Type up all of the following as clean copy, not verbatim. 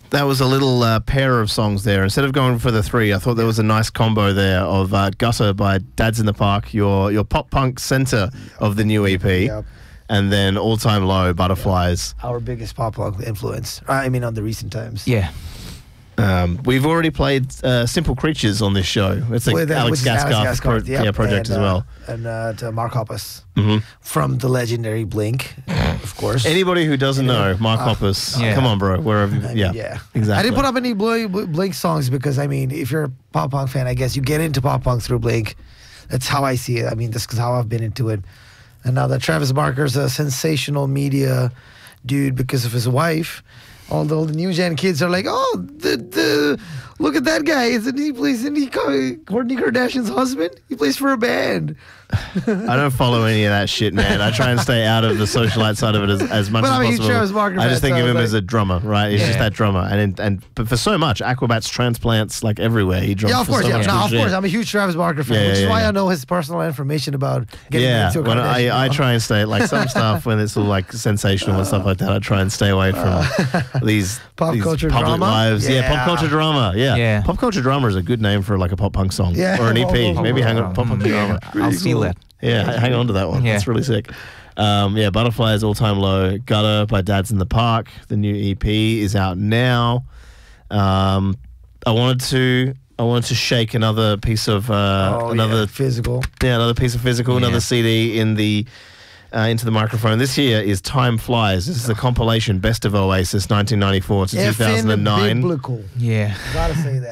That was a little pair of songs there. Instead of going for the three, I thought there was a nice combo there of Gutter by Dads in the Park, your pop punk center of the new EP, and then All Time Low, Butterflies. Our biggest pop punk influence. I mean, on the recent times. Yeah. We've already played Simple Creatures on this show. It's an Alex Gaskarth project as well. And to Mark Hoppus from the legendary Blink, of course. Anybody who doesn't know Mark Hoppus, come on, bro. Wherever, exactly. I didn't put up any Blink songs because, I mean, if you're a pop punk fan, I guess you get into pop punk through Blink. That's how I see it. I mean, that's how I've been into it. And now that Travis Barker's a sensational media dude because of his wife, all the new gen kids are like, oh, look at that guy. Isn't he Kourtney Kardashian's husband? He plays for a band. I don't follow any of that shit, man. I try and stay out of the socialite side of it as much as possible. Travis Barker I just think of him as a drummer, right? He's just that drummer. But for so much, Aquabats, transplants, like everywhere. He drums. Yeah, of course. Of course. I'm a huge Travis Barker fan, which is why I know his personal information about getting into a Kardashian. I try and stay, like some stuff when it's all like sensational and stuff like that, I try and stay away from these pop culture public drama. lives. Yeah, pop culture drama. Yeah. Pop culture drama is a good name for like a pop punk song or an EP. Maybe hang on, pop punk drama. I'll steal it. Yeah, hang on to that one. That's really sick. Butterflies, All Time Low, Gutter by Dads in the Park. The new EP is out now. I wanted to shake another piece of physical. Yeah, another piece of physical, another CD in the into the microphone. This here is Time Flies. This is the compilation Best of Oasis 1994 to 2009. Biblical. Yeah. Gotta say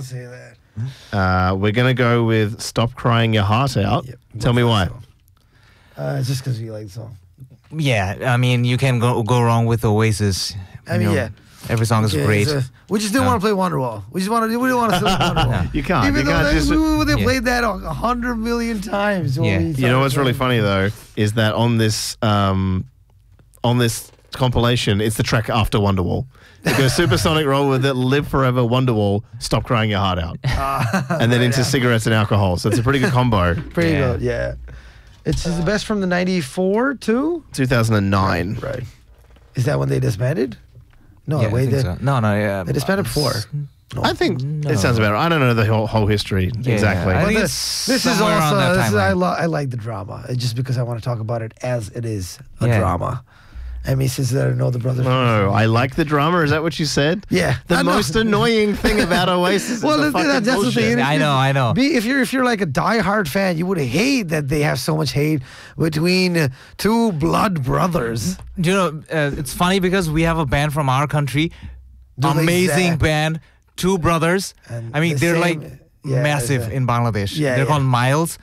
that. We're going to go with Stop Crying Your Heart Out. Yep. Tell me why. It's just because you like the song. Yeah, I mean, you can go wrong with Oasis. Every song is great. We just didn't want to play Wonderwall. We didn't want to sing Wonderwall. You can't. Even though they played that 100 million times. You know what's really funny, though, is that on this compilation, it's the track after Wonderwall. It goes Supersonic Roll with it, Live Forever, Wonderwall, Stop Crying Your Heart Out. And then into Cigarettes and Alcohol. So it's a pretty good combo. Pretty good, yeah. It's the best from the 94 too? 2009. Right. Is that when they disbanded? No, yeah, wait. They disbanded before. No. I think it sounds about right. I don't know the whole history exactly. I think this is also I like the drama just because I want to talk about it as it is a drama. I mean, since I don't know the brothers. No, I like the drama. Is that what you said? Yeah. The most annoying thing about Oasis is that's the thing. I know. If you're like a diehard fan, you would hate that they have so much hate between two blood brothers. You know, it's funny because we have a band from our country, amazing band, two brothers. And I mean, they're like massive in Bangladesh. They're called Miles.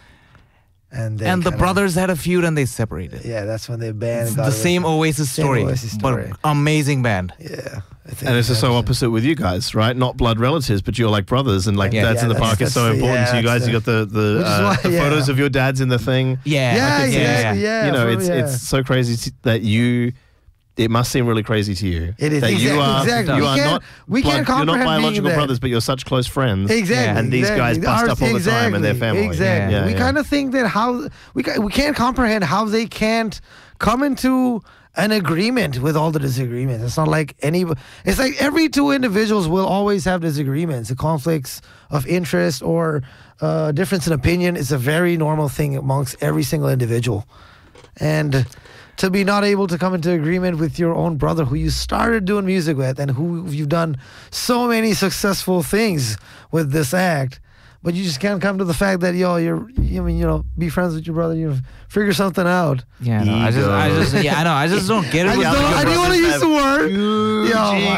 And the brothers had a feud and they separated. Yeah, that's when they banned. The same Oasis story, but amazing band. Yeah. And it's just so opposite with you guys, right? Not blood relatives, but you're like brothers, and like Dads in the Park is so important to you guys. You got the photos of your dads in the thing. Yeah. You know, it's so crazy that you. It must seem really crazy to you. It is. That exactly. You are not. You're not biological brothers, that. but you're such close friends. Exactly. And these guys bust up all the time, and their family. Exactly. Yeah, we kind of think that we can't comprehend how they can't come into an agreement with all the disagreements. It's not like it's like every two individuals will always have disagreements. The conflicts of interest or difference in opinion is a very normal thing amongst every single individual. And to be not able to come into agreement with your own brother who you started doing music with and who you've done so many successful things with this act, but you just can't come to the fact that be friends with your brother, figure something out. Yeah, no, I just don't get it. I didn't want to use the word. Huge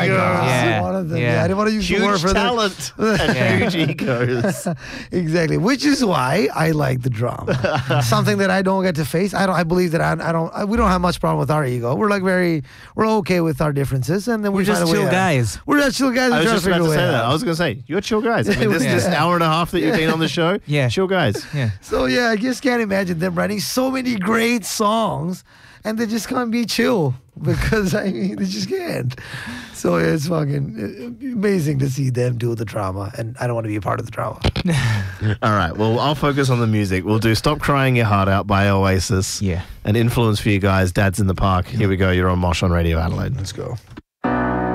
egos. I didn't want to use the word for talent and huge egos. Exactly, which is why I like the drama. Something that I don't get to face. I believe that we don't have much problem with our ego. We're we're okay with our differences, and then we're just chill guys. We're just chill guys. I was just about to say that. I was going to say you're chill guys. I mean, this hour and a half that you've been on the show, chill guys. Yeah. So I just can't imagine them writing so many great songs and they just can't be chill because they just can't. So it's fucking amazing to see them do the drama, and I don't want to be a part of the drama. All right, well, I'll focus on the music. We'll do Stop Crying Your Heart Out by Oasis. Yeah. An influence for you guys, Dads in the Park. Here we go. You're on Mosh on Radio Adelaide. Let's go.